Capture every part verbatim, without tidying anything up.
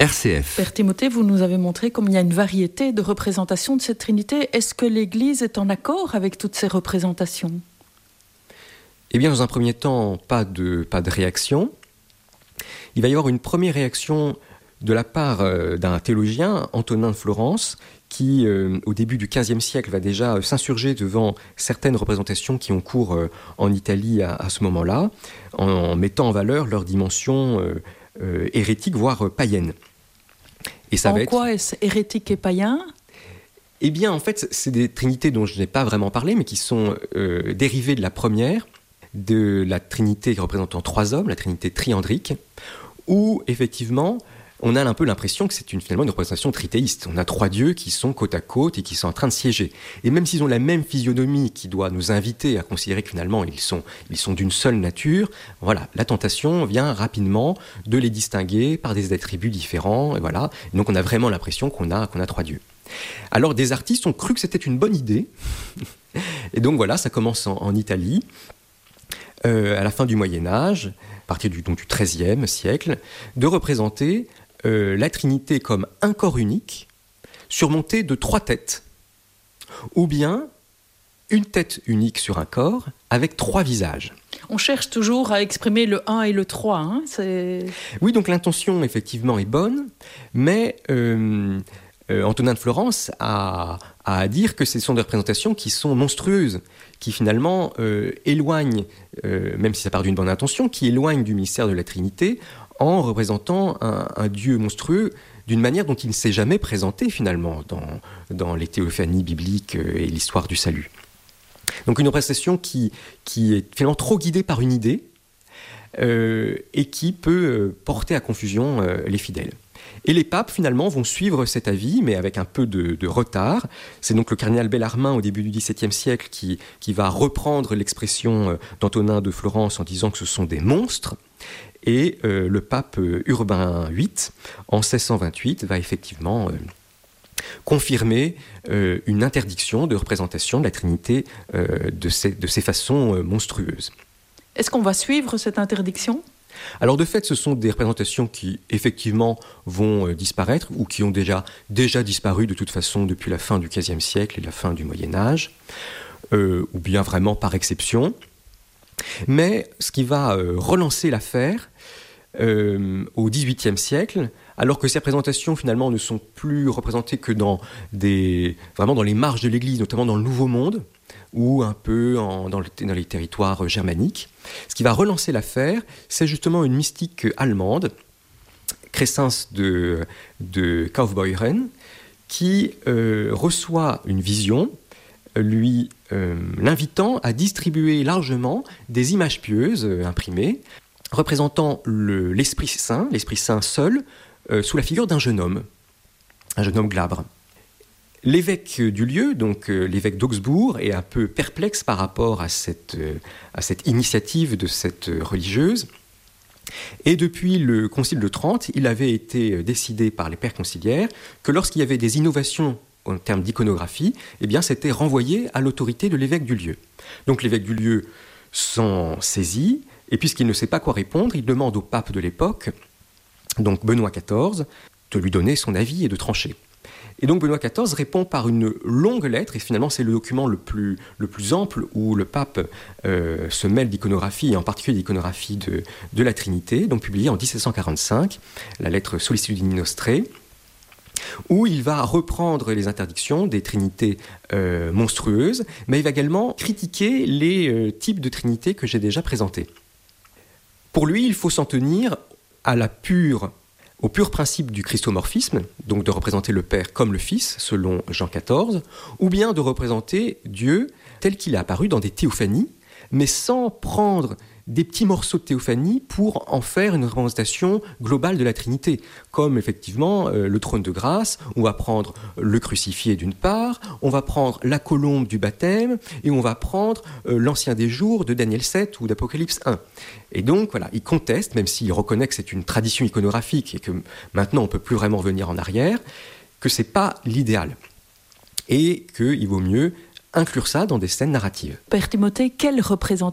R C F. Père Timothée, vous nous avez montré comme il y a une variété de représentations de cette Trinité. Est-ce que l'Église est en accord avec toutes ces représentations ? Eh bien, dans un premier temps, pas de, pas de réaction. Il va y avoir une première réaction de la part euh, d'un théologien, Antonin de Florence, qui, euh, au début du quinzième siècle, va déjà euh, s'insurger devant certaines représentations qui ont cours euh, en Italie à, à ce moment-là, en, en mettant en valeur leur dimension euh, euh, hérétique, voire euh, païenne. Et ça en va quoi être... est-ce hérétique et païen ? Eh bien, en fait, c'est des trinités dont je n'ai pas vraiment parlé, mais qui sont euh, dérivées de la première, de la trinité représentant trois hommes, la trinité triandrique, où, effectivement, on a un peu l'impression que c'est une, finalement une représentation tritéiste. On a trois dieux qui sont côte à côte et qui sont en train de siéger. Et même s'ils ont la même physionomie qui doit nous inviter à considérer que finalement ils sont, ils sont d'une seule nature, voilà, la tentation vient rapidement de les distinguer par des attributs différents. Et voilà. Et donc on a vraiment l'impression qu'on a, qu'on a trois dieux. Alors des artistes ont cru que c'était une bonne idée. Et donc voilà, ça commence en, en Italie, euh, à la fin du Moyen-Âge, à partir du, donc, du treizième siècle, de représenter Euh, la Trinité comme un corps unique, surmonté de trois têtes, ou bien une tête unique sur un corps, avec trois visages. On cherche toujours à exprimer le un et le trois. Hein, c'est... Oui, donc l'intention, effectivement, est bonne, mais euh, euh, Antonin de Florence a, a à dire que ce sont des représentations qui sont monstrueuses, qui finalement euh, éloignent, euh, même si ça part d'une bonne intention, qui éloignent du mystère de la Trinité, en représentant un, un Dieu monstrueux d'une manière dont il ne s'est jamais présenté finalement dans, dans les théophanies bibliques et l'histoire du salut. Donc une représentation qui, qui est finalement trop guidée par une idée euh, et qui peut porter à confusion euh, les fidèles. Et les papes, finalement, vont suivre cet avis, mais avec un peu de, de retard. C'est donc le cardinal Bellarmin, au début du dix-septième siècle, qui, qui va reprendre l'expression d'Antonin de Florence en disant que ce sont des monstres. Et euh, le pape Urbain huit, en seize cent vingt-huit, va effectivement euh, confirmer euh, une interdiction de représentation de la Trinité euh, de, ces, de ces façons euh, monstrueuses. Est-ce qu'on va suivre cette interdiction ? Alors de fait, ce sont des représentations qui effectivement vont euh, disparaître ou qui ont déjà, déjà disparu de toute façon depuis la fin du quinzième siècle et la fin du Moyen-Âge, euh, ou bien vraiment par exception. Mais ce qui va euh, relancer l'affaire euh, au dix-huitième siècle, alors que ces représentations finalement ne sont plus représentées que dans, des, vraiment dans les marges de l'Église, notamment dans le Nouveau Monde, ou un peu en, dans, le, dans les territoires germaniques. Ce qui va relancer l'affaire, c'est justement une mystique allemande, Crescens de, de Kaufbeuren, qui euh, reçoit une vision, lui euh, l'invitant à distribuer largement des images pieuses euh, imprimées, représentant le, l'Esprit Saint, l'Esprit Saint seul, euh, sous la figure d'un jeune homme, un jeune homme glabre. L'évêque du lieu, donc euh, l'évêque d'Augsbourg, est un peu perplexe par rapport à cette, euh, à cette initiative de cette religieuse. Et depuis le Concile de Trente, il avait été décidé par les pères conciliaires que lorsqu'il y avait des innovations en termes d'iconographie, eh bien, c'était renvoyé à l'autorité de l'évêque du lieu. Donc l'évêque du lieu s'en saisit, et puisqu'il ne sait pas quoi répondre, il demande au pape de l'époque, donc Benoît quatorze, de lui donner son avis et de trancher. Et donc Benoît quatorze répond par une longue lettre, et finalement c'est le document le plus, le plus ample où le pape euh, se mêle d'iconographie, et en particulier d'iconographie de, de la Trinité, donc publié en dix-sept cent quarante-cinq, la lettre Sollicitudini Nostrae, où il va reprendre les interdictions des trinités euh, monstrueuses, mais il va également critiquer les euh, types de trinités que j'ai déjà présentés. Pour lui, il faut s'en tenir à la pure au pur principe du christomorphisme, donc de représenter le Père comme le Fils, selon Jean quatorze, ou bien de représenter Dieu tel qu'il est apparu dans des théophanies, mais sans prendre des petits morceaux de théophanie pour en faire une représentation globale de la Trinité. Comme effectivement euh, le trône de grâce, on va prendre le crucifié d'une part, on va prendre la colombe du baptême, et on va prendre euh, l'ancien des jours de Daniel sept ou d'Apocalypse un. Et donc voilà, il conteste, même s'il reconnaît que c'est une tradition iconographique et que maintenant on ne peut plus vraiment revenir en arrière, que ce n'est pas l'idéal. Et qu'il vaut mieux inclure ça dans des scènes narratives. Père Timothée, quelle représentation ?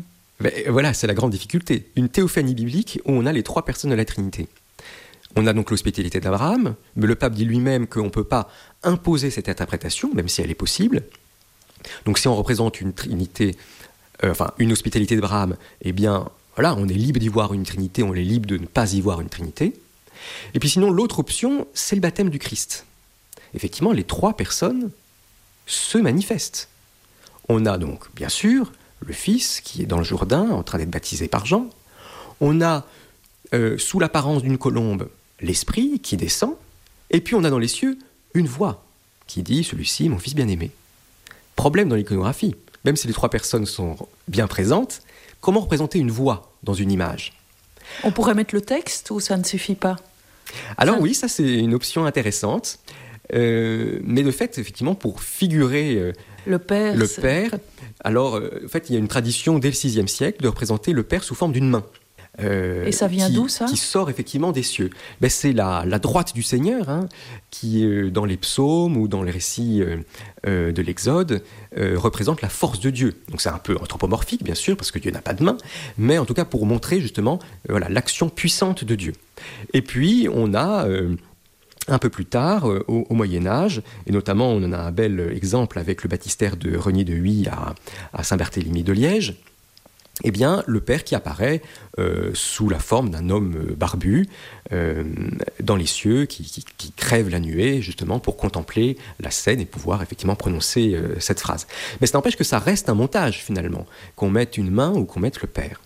Ben, voilà, c'est la grande difficulté. Une théophanie biblique où on a les trois personnes de la Trinité. On a donc l'hospitalité d'Abraham, mais le pape dit lui-même qu'on ne peut pas imposer cette interprétation, même si elle est possible. Donc si on représente une trinité, euh, enfin une hospitalité d'Abraham, eh bien voilà, on est libre d'y voir une trinité, on est libre de ne pas y voir une trinité. Et puis sinon, l'autre option, c'est le baptême du Christ. Effectivement, les trois personnes se manifestent. On a donc, bien sûr, le Fils qui est dans le Jourdain, en train d'être baptisé par Jean. On a, euh, sous l'apparence d'une colombe, l'Esprit qui descend. Et puis on a dans les cieux une voix qui dit « Celui-ci, mon Fils bien-aimé ». Problème dans l'iconographie. Même si les trois personnes sont bien présentes, comment représenter une voix dans une image ? On pourrait mettre le texte ou ça ne suffit pas ? Alors ça... oui, ça c'est une option intéressante. Euh, mais de fait, effectivement, pour figurer euh, le Père, le père alors euh, en fait, il y a une tradition dès le sixième siècle de représenter le Père sous forme d'une main. Euh, Et ça vient qui, d'où, ça ? Qui sort effectivement des cieux. Ben, c'est la, la droite du Seigneur, hein, qui, euh, dans les psaumes ou dans les récits euh, euh, de l'Exode, euh, représente la force de Dieu. Donc c'est un peu anthropomorphique, bien sûr, parce que Dieu n'a pas de main, mais en tout cas pour montrer justement euh, voilà, l'action puissante de Dieu. Et puis, on a... Euh, Un peu plus tard, euh, au, au Moyen-Âge, et notamment on en a un bel exemple avec le baptistère de Renier de Huy à, à Saint-Barthélemy de Liège, eh bien, le Père qui apparaît euh, sous la forme d'un homme barbu euh, dans les cieux, qui, qui, qui crève la nuée, justement, pour contempler la scène et pouvoir effectivement prononcer euh, cette phrase. Mais ça n'empêche que ça reste un montage, finalement, qu'on mette une main ou qu'on mette le Père.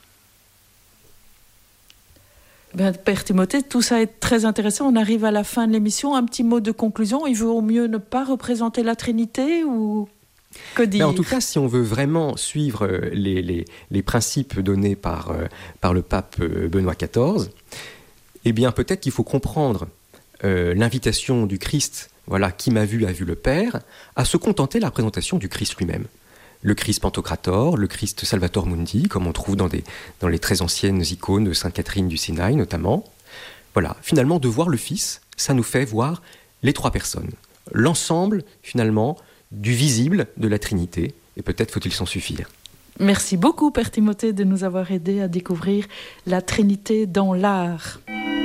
Ben, Père Timothée, tout ça est très intéressant. On arrive à la fin de l'émission. Un petit mot de conclusion. Il vaut mieux ne pas représenter la Trinité ou que dire ? Mais en tout cas, si on veut vraiment suivre les, les, les principes donnés par, euh, par le pape Benoît quatorze, eh bien peut-être qu'il faut comprendre euh, l'invitation du Christ, voilà, qui m'a vu a vu le Père, à se contenter de la représentation du Christ lui-même. Le Christ Pantocrator, le Christ Salvator Mundi, comme on trouve dans, des, dans les très anciennes icônes de Sainte Catherine du Sinaï notamment. Voilà, finalement, de voir le Fils, ça nous fait voir les trois personnes. L'ensemble, finalement, du visible de la Trinité, et peut-être faut-il s'en suffire. Merci beaucoup, Père Timothée, de nous avoir aidés à découvrir la Trinité dans l'art.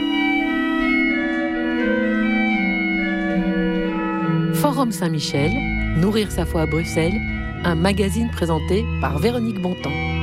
Forum Saint-Michel, Nourrir sa foi à Bruxelles, un magazine présenté par Véronique Bontemps.